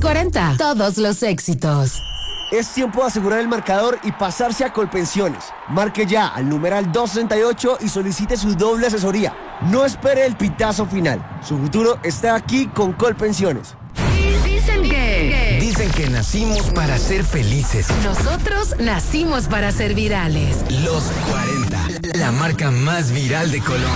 40, todos los éxitos. Es tiempo de asegurar el marcador y pasarse a Colpensiones. Marque ya al numeral 268 y solicite su doble asesoría. No espere el pitazo final. Su futuro está aquí con Colpensiones. Dicen que nacimos para ser felices. Nosotros nacimos para ser virales. Los 40, la marca más viral de Colombia.